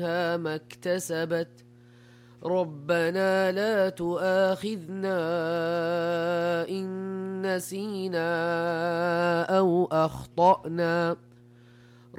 عليها ما اكتسبت ربنا لا تؤاخذنا إن نسينا أو أخطأنا